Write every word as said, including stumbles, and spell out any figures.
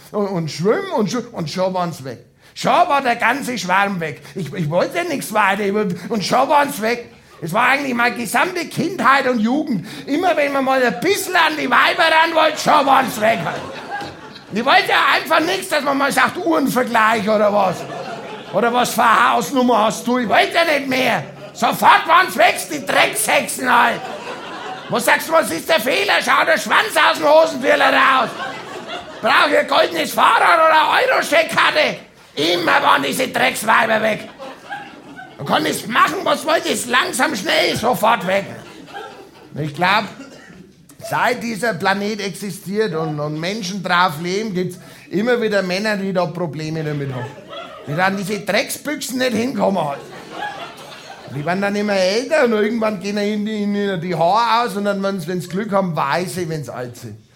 und, und schwimmen und, schwimmen und schon waren sie weg. Schon war der ganze Schwarm weg. Ich, ich wollte nichts weiter und schon waren sie weg. Es war eigentlich meine gesamte Kindheit und Jugend. Immer wenn man mal ein bisschen an die Weiber ran wollte, schon waren sie weg. Ich wollte ja einfach nichts, dass man mal sagt, Uhrenvergleich oder was. Oder was für eine Hausnummer hast du? Ich wollte ja nicht mehr. Sofort waren sie weg, die Dreckshexen halt. Was sagst du, was ist der Fehler? Schau der Schwanz aus dem Hosenführer raus. Brauche ich ein goldenes Fahrrad oder eine Euro-Steckkarte? Immer waren diese Drecksweiber weg. Man kann das machen, was wollte, ist langsam, schnell, sofort weg. Ich glaube, seit dieser Planet existiert und, und Menschen drauf leben, gibt es immer wieder Männer, die da Probleme damit haben. Die dann diese Drecksbüchsen nicht hinkommen halt. Die werden dann immer älter und irgendwann gehen ihnen die, die Haare aus und dann, wenn sie Glück haben, weiße, wenn sie alt sind.